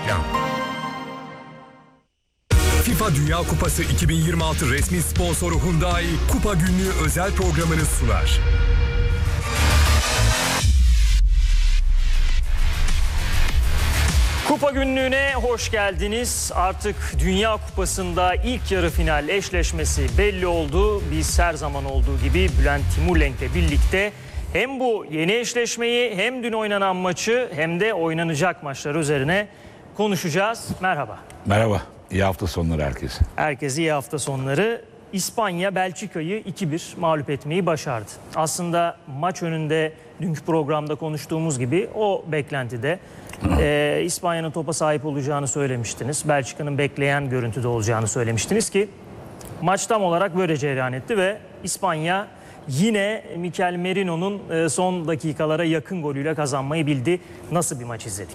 Reklam. FIFA Dünya Kupası 2026 resmi sponsoru Hyundai Kupa Günlüğü özel programını sunar. Kupa günlüğüne hoş geldiniz. Artık Dünya Kupası'nda ilk yarı final eşleşmesi belli oldu. Biz her zaman olduğu gibi Bülent Timurlenk'le birlikte hem bu yeni eşleşmeyi hem dün oynanan maçı hem de oynanacak maçlar üzerine konuşacağız. Merhaba. Merhaba. İyi hafta sonları herkese. Herkese iyi hafta sonları. İspanya Belçika'yı 2-1 mağlup etmeyi başardı. Aslında maç önünde dünkü programda konuştuğumuz gibi o beklentide İspanya'nın topa sahip olacağını söylemiştiniz. Belçika'nın bekleyen görüntüde olacağını söylemiştiniz ki maç tam olarak böyle cereyan etti ve İspanya yine Mikel Merino'nun son dakikalara yakın golüyle kazanmayı bildi. Nasıl bir maç izledik?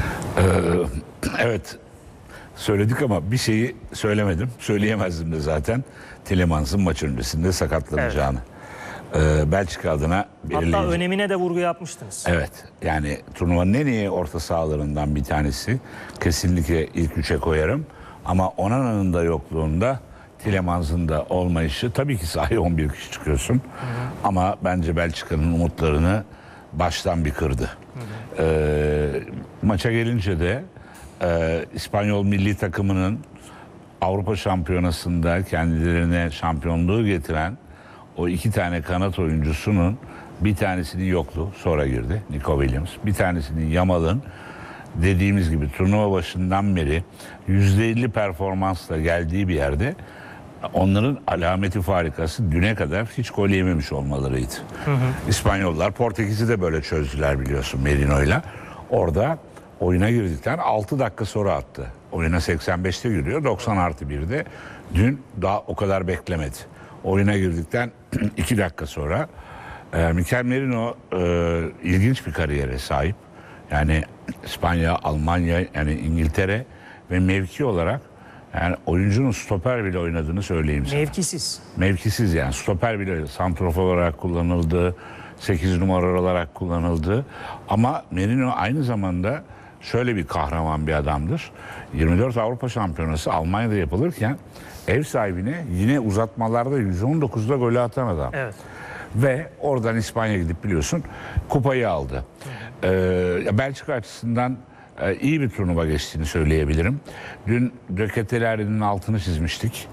Evet. Söyledik ama bir şeyi söylemedim. Söyleyemezdim de zaten. Tielemans maç öncesinde sakatlanacağını. Evet. Belçika adına belirleyici. Hatta önemine de vurgu yapmıştınız. Evet. Yani turnuvanın en iyi orta sahalarından bir tanesi. Kesinlikle ilk üçe koyarım. Ama Onana'nın da yokluğunda Tielemans'ın da olmayışı, tabii ki sahaya 11 kişi çıkıyorsun. Ama bence Belçika'nın umutlarını baştan bir kırdı. Maça gelince de İspanyol milli takımının Avrupa Şampiyonası'nda kendilerine şampiyonluğu getiren o iki tane kanat oyuncusunun bir tanesinin yokluğu sonra girdi, Nico Williams. Bir tanesinin Yamal'ın dediğimiz gibi turnuva başından beri %50 performansla geldiği bir yerde onların alameti farikası düne kadar hiç gol yememiş olmalarıydı. İspanyollar Portekiz'i de böyle çözdüler biliyorsun Merino'yla. Orada oyuna girdikten 6 dakika sonra attı. Oyuna 85'te giriyor, 90+1'de. Dün daha o kadar beklemedi. Oyuna girdikten 2 dakika sonra Mikel Merino ilginç bir kariyere sahip. Yani İspanya, Almanya, yani İngiltere ve mevki olarak yani oyuncunun stoper bile oynadığını söyleyeyim sana. Mevkisiz. Mevkisiz yani stoper bile santrofor olarak kullanıldı, 8 numara olarak kullanıldı. Ama Merino aynı zamanda şöyle bir kahraman bir adamdır. 24 Avrupa Şampiyonası Almanya'da yapılırken ev sahibine yine uzatmalarda 119'da golü atan adam. Evet. Ve oradan İspanya gidip biliyorsun kupayı aldı. Belçika açısından iyi bir turnuva geçtiğini söyleyebilirim. Dün Döketeleri'nin altını çizmiştik.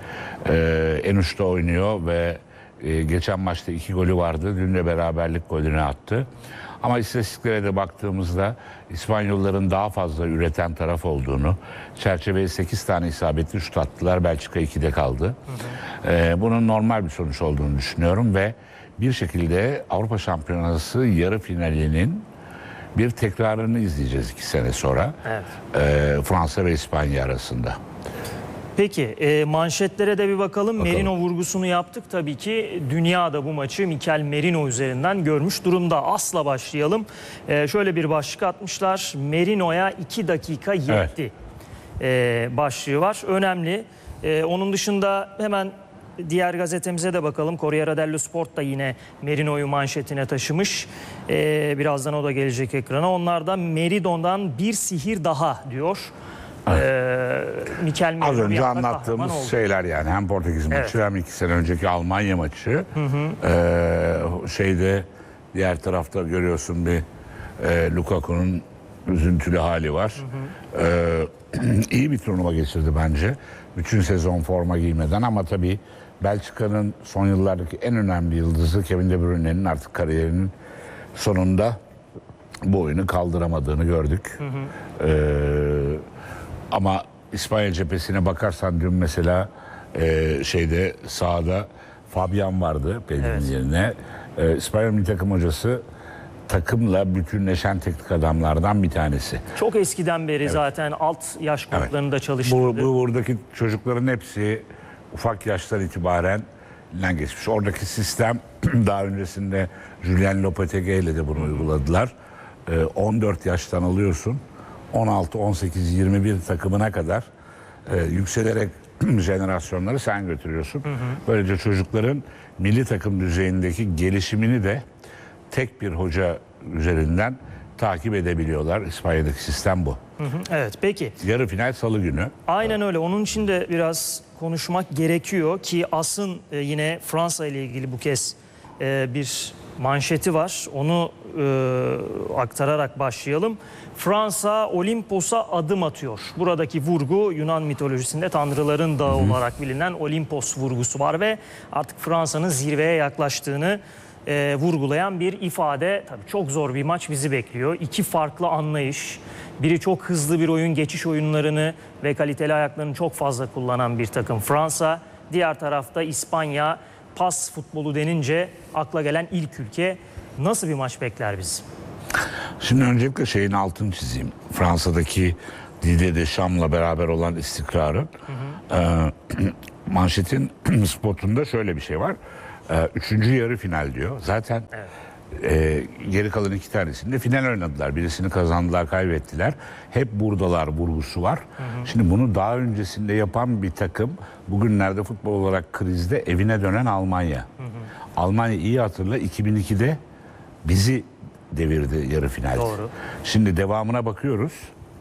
En uçta oynuyor ve geçen maçta 2 golü vardı. Dün de beraberlik golünü attı. Ama istatistiklere de baktığımızda İspanyolların daha fazla üreten taraf olduğunu, çerçeveye 8 tane isabetli şut attılar, Belçika 2'de kaldı. Bunun normal bir sonuç olduğunu düşünüyorum ve bir şekilde Avrupa Şampiyonası yarı finalinin bir tekrarını izleyeceğiz 2 sene sonra. Evet. Fransa ve İspanya arasında. Peki manşetlere de bir bakalım. Merino vurgusunu yaptık. Tabii ki dünya da bu maçı Mikel Merino üzerinden görmüş durumda. Asla başlayalım. Şöyle bir başlık atmışlar. Merino'ya 2 dakika yetti. Evet. Başlığı var. Önemli. Onun dışında hemen diğer gazetemize de bakalım. Corriere dello Sport da yine Merino'yu manşetine taşımış. Birazdan o da gelecek ekrana. Onlar da Merino'dan bir sihir daha diyor. Mikel Merino az önce anlattığımız şeyler yani hem Portekiz maçı hem 2 sene önceki Almanya maçı. Diğer tarafta görüyorsun bir Lukaku'nun üzüntülü hali var. İyi bir turnuva geçirdi bence. Bütün sezon forma giymeden ama tabii Belçika'nın son yıllardaki en önemli yıldızı Kevin De Bruyne'nin artık kariyerinin sonunda bu oyunu kaldıramadığını gördük. Ama İspanya cephesine bakarsan dün mesela sahada Fabian vardı Pedri'nin yerine. İspanya milli takım hocası takımla bütünleşen teknik adamlardan bir tanesi. Çok eskiden beri zaten alt yaş gruplarında çalıştırdı. Buradaki çocukların hepsi ufak yaştan itibaren geçmiş. Oradaki sistem daha öncesinde Julian Lopetegui ile de bunu uyguladılar. 14 yaştan alıyorsun. 16, 18, 21 takımına kadar yükselerek jenerasyonları sen götürüyorsun. Böylece çocukların milli takım düzeyindeki gelişimini de tek bir hoca üzerinden takip edebiliyorlar. İspanya'daki sistem bu. Evet, peki. Yarı final salı günü. Aynen öyle. Onun için de biraz konuşmak gerekiyor ki As'ın yine Fransa ile ilgili bu kez bir manşeti var. Onu aktararak başlayalım. Fransa Olimpos'a adım atıyor. Buradaki vurgu Yunan mitolojisinde tanrıların dağı olarak bilinen Olimpos vurgusu var ve artık Fransa'nın zirveye yaklaştığını vurgulayan bir ifade. Tabii çok zor bir maç bizi bekliyor. İki farklı anlayış. Biri çok hızlı bir oyun, geçiş oyunlarını ve kaliteli ayaklarını çok fazla kullanan bir takım Fransa. Diğer tarafta İspanya, pas futbolu denince akla gelen ilk ülke. Nasıl bir maç bekler bizi? Şimdi öncelikle şeyin altını çizeyim. Fransa'daki Didier Deschamps'la beraber olan istikrarın manşetin spotunda şöyle bir şey var. Üçüncü yarı final diyor. Zaten geri kalan iki tanesinde final oynadılar. Birisini kazandılar, kaybettiler. Hep buradalar vurgusu var. Şimdi bunu daha öncesinde yapan bir takım bugünlerde futbol olarak krizde evine dönen Almanya. Almanya iyi hatırla 2002'de bizi devirdi yarı finalde. Doğru. Şimdi devamına bakıyoruz.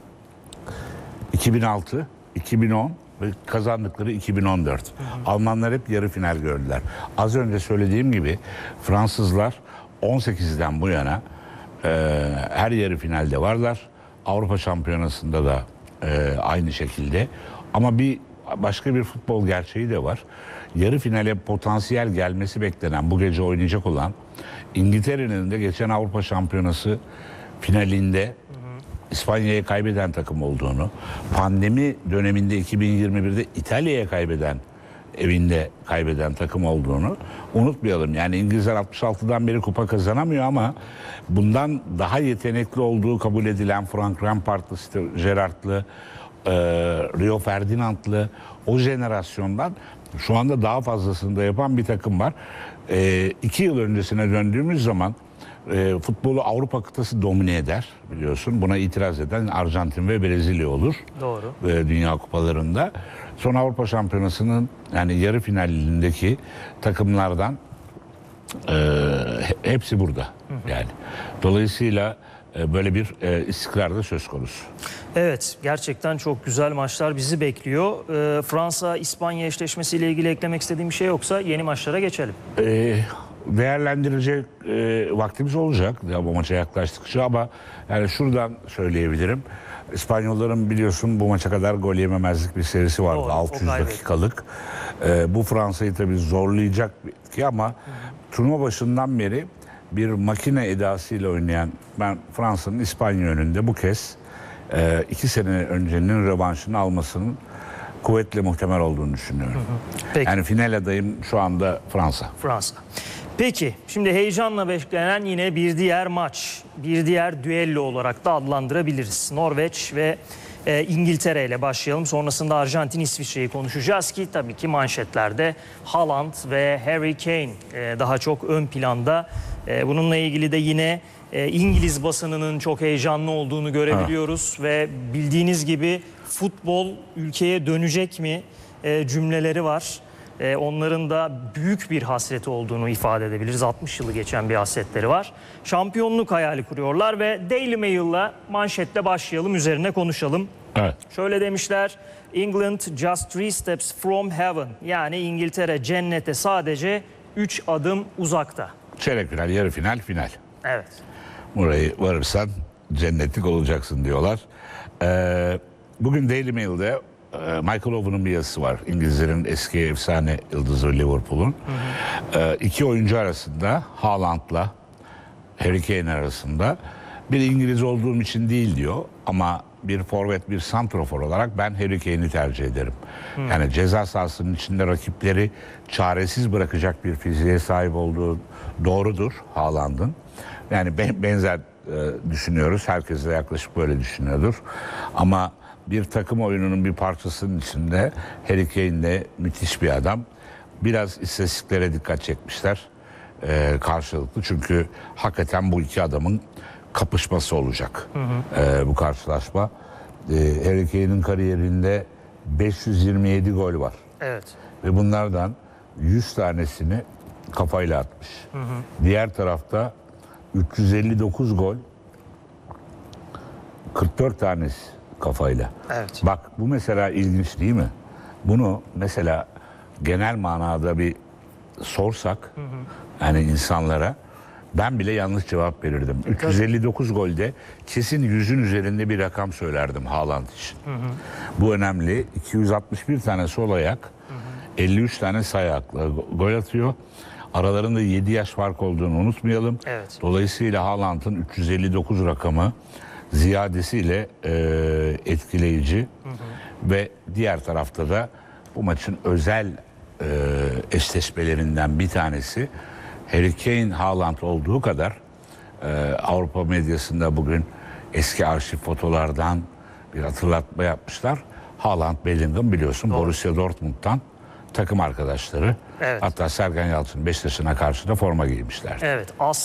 2006, 2010 ve kazandıkları 2014. Almanlar hep yarı final gördüler. Az önce söylediğim gibi Fransızlar 18'den bu yana her yarı finalde varlar. Avrupa Şampiyonası'nda da aynı şekilde. Ama başka bir futbol gerçeği de var. Yarı finale potansiyel gelmesi beklenen, bu gece oynayacak olan İngiltere'nin de geçen Avrupa Şampiyonası finalinde İspanya'ya kaybeden takım olduğunu, pandemi döneminde 2021'de İtalya'ya evinde kaybeden takım olduğunu unutmayalım. Yani İngilizler 66'dan beri kupa kazanamıyor ama bundan daha yetenekli olduğu kabul edilen Frank Lampard'lı, Gerrard'lı, Rio Ferdinand'lı o jenerasyondan şu anda daha fazlasını da yapan bir takım var. 2 yıl öncesine döndüğümüz zaman futbolu Avrupa kıtası domine eder biliyorsun. Buna itiraz eden Arjantin ve Brezilya olur. Doğru. Dünya kupalarında. Son Avrupa Şampiyonası'nın yani yarı finalindeki takımlardan hepsi burada. Yani dolayısıyla böyle bir istikrar da söz konusu. Evet, gerçekten çok güzel maçlar bizi bekliyor. Fransa-İspanya eşleşmesiyle ilgili eklemek istediğim bir şey yoksa yeni maçlara geçelim. Değerlendirecek vaktimiz olacak ya bu maça yaklaştıkça ama yani şuradan söyleyebilirim. İspanyolların biliyorsun bu maça kadar gol yememezlik bir serisi vardı. Doğru, 600 dakikalık. Bu Fransa'yı tabii zorlayacak ki ama turnuva başından beri bir makine edasıyla oynayan ben Fransa'nın İspanya önünde bu kez 2 sene öncenin rövanşını almasının kuvvetle muhtemel olduğunu düşünüyorum. Peki. Yani final adayım şu anda Fransa. Peki, şimdi heyecanla beklenen yine bir diğer maç, bir diğer düello olarak da adlandırabiliriz. Norveç ve İngiltere ile başlayalım. Sonrasında Arjantin, İsviçre'yi konuşacağız ki tabii ki manşetlerde Haaland ve Harry Kane daha çok ön planda. Bununla ilgili de yine İngiliz basınının çok heyecanlı olduğunu görebiliyoruz ve bildiğiniz gibi futbol ülkeye dönecek mi cümleleri var. Onların da büyük bir hasreti olduğunu ifade edebiliriz. 60 yılı geçen bir hasretleri var. Şampiyonluk hayali kuruyorlar ve Daily Mail'la manşetle başlayalım, üzerine konuşalım. Evet. Şöyle demişler: England just 3 steps from heaven. Yani İngiltere cennete sadece 3 adım uzakta. Çeyrek final, yarı final, final. Evet. Burayı varırsan cennetlik olacaksın diyorlar. Bugün Daily Mail'de Michael Owen'ın bir yazısı var. İngilizlerin eski efsane yıldızı Liverpool'un. İki oyuncu arasında, Haaland'la Harry Kane arasında, bir İngiliz olduğum için değil diyor ama bir forvet, bir santrafor olarak ben Harry Kane'i tercih ederim. Yani ceza sahasının içinde rakipleri çaresiz bırakacak bir fiziğe sahip olduğu doğrudur Haaland'ın. Yani benzer düşünüyoruz. Herkes de yaklaşık böyle düşünüyordur. Ama bir takım oyununun bir parçasının içinde Harry Kane de müthiş bir adam. Biraz istatistiklere dikkat çekmişler karşılıklı. Çünkü hakikaten bu iki adamın kapışması olacak bu karşılaşma. Harry Kane'in kariyerinde 527 gol var. Evet. Ve bunlardan 100 tanesini kafayla atmış. Diğer tarafta 359 gol, 44 tanesi kafayla. Evet. Bak bu mesela ilginç değil mi? Bunu mesela genel manada bir sorsak yani insanlara ben bile yanlış cevap verirdim. 359 golde kesin 100'ün üzerinde bir rakam söylerdim Haaland için. Bu önemli. 261 tane sol ayak, 53 tane sağ ayakla gol atıyor. Aralarında 7 yaş fark olduğunu unutmayalım. Evet. Dolayısıyla Haaland'ın 359 rakamı ziyadesiyle etkileyici. Ve diğer tarafta da bu maçın özel eşleşmelerinden bir tanesi Harry Kane Haaland olduğu kadar Avrupa medyasında bugün eski arşiv fotolardan bir hatırlatma yapmışlar. Haaland, Bellingham biliyorsun Borussia Dortmund'dan takım arkadaşları. Evet. Hatta Sergen Yalçın Beşiktaş'ına karşı da forma giymişler. Evet.